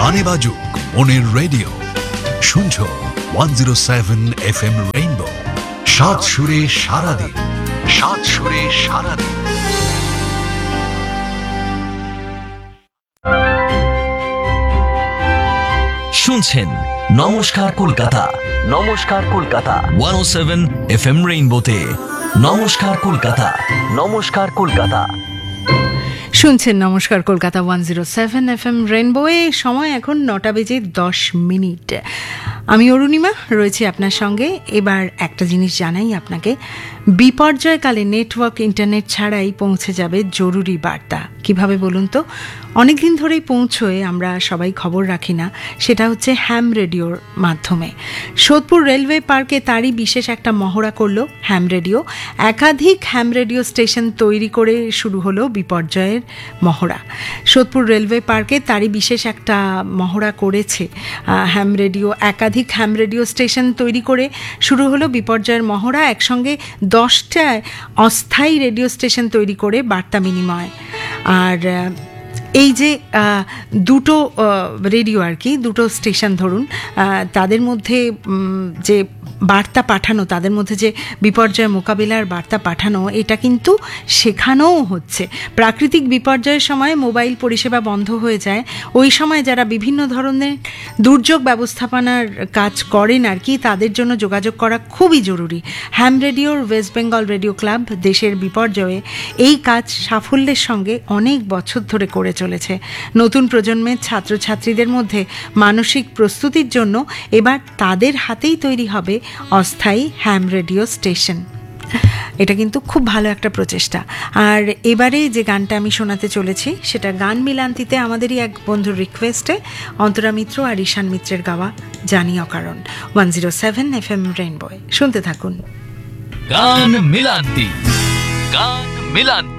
গানে বাজুক মনের রেডিও, শুনছো 107 FM রেইনবো। সাত সুরে সারাদিন, সাত সুরে সারাদিন। শুনছেন নমস্কার কলকাতা, নমস্কার কলকাতা 107 FM রেইনবোতে। নমস্কার কলকাতা, নমস্কার কলকাতা। শুনছেন নমস্কার কলকাতা 107 FM রেইনবোয়ে। সময় এখন 9:10। আমি অরুণিমা রয়েছি আপনার সঙ্গে। এবার একটা জিনিস জানাই আপনাকে, বিপর্যয়কালে নেটওয়ার্ক ইন্টারনেট ছাড়াই পৌঁছে যাবে জরুরি বার্তা। কিভাবে বলুন তো? অনেক দিন ধরেই পৌঁছয়, আমরা সবাই খবর রাখি না, সেটা হচ্ছে হ্যাম রেডিওর মাধ্যমে। সোদপুর রেলওয়ে পার্কে তারই বিশেষ একটা মহড়া করলো হ্যাম রেডিও। একাধিক হ্যাম রেডিও স্টেশন তৈরি করে শুরু হলো বিপর্যয়ের মহড়া। সোদপুর রেলওয়ে পার্কে তারই বিশেষ একটা মহড়া করেছে হ্যাম রেডিও। একাধিক হ্যাম রেডিও স্টেশন তৈরি করে শুরু হলো বিপর্যয়ের মহড়া। একসঙ্গে 10টায় অস্থায়ী রেডিও স্টেশন তৈরি করে বার্তা বিনিময়। আর এই যে দুটো রেডিও আর কি, দুটো স্টেশন ধরুন, তাদের মধ্যে যে বার্তা পাঠানো, তাদের মধ্যে যে বিপর্যয় মোকাবিলার বার্তা পাঠানো, এটা কিন্তু শেখানোও হচ্ছে। প্রাকৃতিক বিপর্যয়ের সময় মোবাইল পরিষেবা বন্ধ হয়ে যায়, ওই সময় যারা বিভিন্ন ধরনের দুর্যোগ ব্যবস্থাপনার কাজ করেন আর কি, তাদের জন্য যোগাযোগ করা খুবই জরুরি। হ্যাম রেডিওর ওয়েস্ট বেঙ্গল রেডিও ক্লাব দেশের বিপর্যয়ে এই কাজ সাফল্যের সঙ্গে অনেক বছর ধরে করে চলেছে। নতুন প্রজন্মের ছাত্রছাত্রীদের মধ্যে মানসিক প্রস্তুতির জন্য এবার তাদের হাতেই তৈরি হবে অস্থায়ী হ্যাম রেডিও স্টেশন। এটা কিন্তু খুব ভালো একটা প্রচেষ্টা। আর এবারে যে গানটা আমি শোনাতে চলেছি সেটা গান মিলান্তিতে আমাদেরই এক বন্ধুর রিকোয়েস্টে অন্তরা মিত্র আর ঈশান মিত্রের গাওয়া জানি অকারণ। 107 FM রেইনবো শুনতে থাকুন। গান মিলান্তি, গান মিলান্তি।